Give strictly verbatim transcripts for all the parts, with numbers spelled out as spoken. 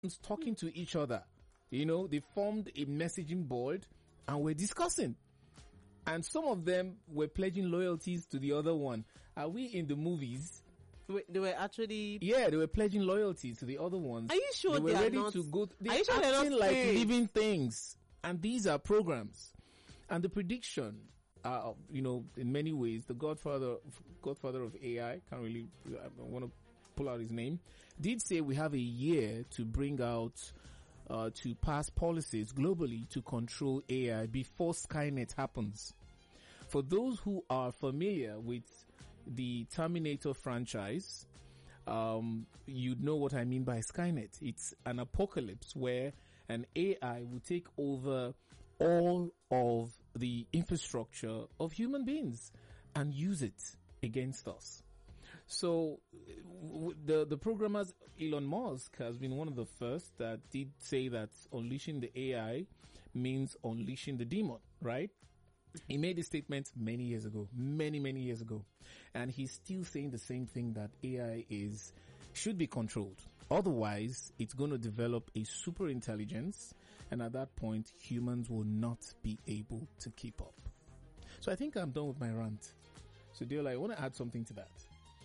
talking to each other. You know, they formed a messaging board and were discussing. And some of them were pledging loyalties to the other one. Are we in the movies? Wait, they were actually... Yeah, they were pledging loyalty to the other ones. Are you sure they were they are ready not... to go? They're are you sure acting they're not like fake? living things. And these are programs. And the prediction, uh, you know, in many ways, the godfather, godfather of A I, can't really, I want to pull out his name, did say we have a year to bring out, uh, to pass policies globally to control A I before Skynet happens. For those who are familiar with the Terminator franchise, um, you'd know what I mean by Skynet. It's an apocalypse where an A I will take over all of the infrastructure of human beings and use it against us. So the the programmers, Elon Musk has been one of the first that did say that unleashing the A I means unleashing the demon, right? He made this statement many years ago, many, many years ago. And he's still saying the same thing, that A I is, should be controlled. Otherwise, it's going to develop a super intelligence. And at that point, humans will not be able to keep up. So I think I'm done with my rant. So Deola, I want to add something to that.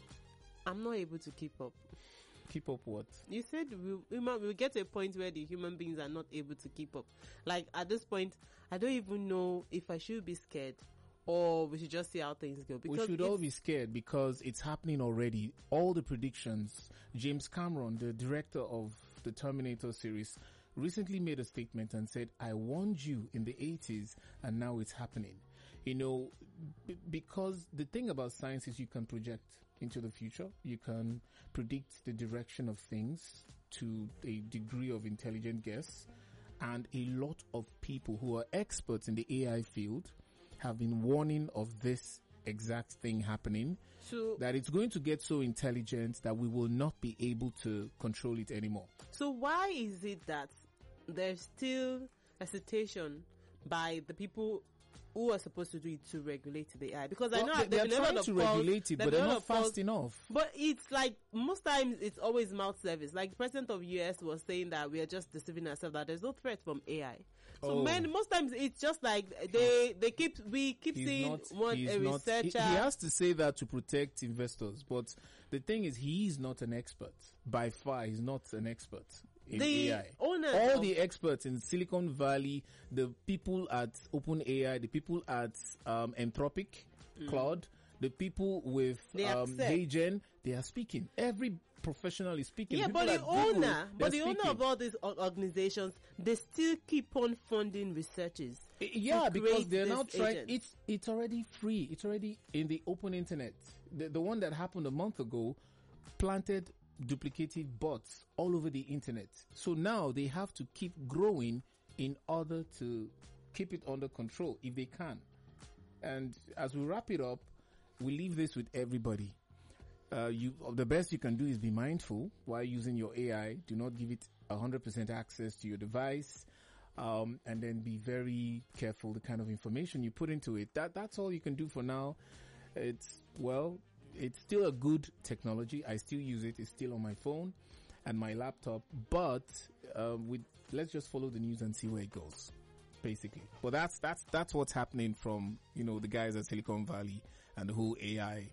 I'm not able to keep up. Keep up what? You said we we might we'll get to a point where the human beings are not able to keep up. Like at this point, I don't even know if I should be scared or we should just see how things go. Because we should all be scared because it's happening already. All the predictions. James Cameron, the director of the Terminator series, recently made a statement and said, I warned you in the eighties and now it's happening. You know, b- because the thing about science is you can project into the future. You can predict the direction of things to a degree of intelligent guess. And a lot of people who are experts in the A I field have been warning of this exact thing happening. So that it's going to get so intelligent that we will not be able to control it anymore. So why is it that there's still hesitation by the people who are supposed to do it to regulate the A I? Because well, I know they, they're trying to regulate it, but they're not fast enough. But it's like most times it's always mouth service. Like the president of U S was saying that we are just deceiving ourselves, that there's no threat from A I. So oh. man, most times it's just like they they keep we keep he's seeing not, one a not, researcher. He, he has to say that to protect investors, but the thing is, he is not an expert. By far, he's not an expert in the A I. Owner All of the experts in Silicon Valley, the people at OpenAI, the people at um, Anthropic, mm. Cloud, the people with um, HeyGen, they are speaking. Every professional is speaking. Yeah, people but the Google, owner, but the speaking. owner of all these organizations, they still keep on funding researchers. Yeah, because they're now trying. It's it's already free. It's already in the open internet. The the one that happened a month ago planted duplicative bots all over the internet. So now they have to keep growing in order to keep it under control if they can. And as we wrap it up, we leave this with everybody. Uh, you, the best you can do is be mindful while using your A I. Do not give it one hundred percent access to your device. Um, and then be very careful the kind of information you put into it. That, that's all you can do for now. It's, well, it's still a good technology. I still use it. It's still on my phone and my laptop. But, um, with, let's just follow the news and see where it goes. Basically. But that's, that's, that's what's happening from, you know, the guys at Silicon Valley and the whole A I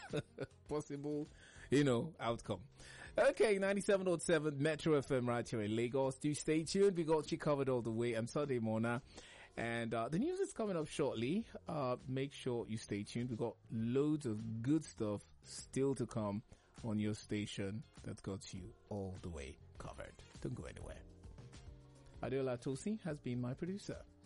possible, you know, outcome. Okay, ninety-seven point seven Metro F M right here in Lagos. Do stay tuned. We got you covered all the way. I'm Sunday Mona. And, uh, the news is coming up shortly. Uh, make sure you stay tuned. We got loads of good stuff still to come on your station that got you all the way covered. Don't go anywhere. Adeola Tosi has been my producer.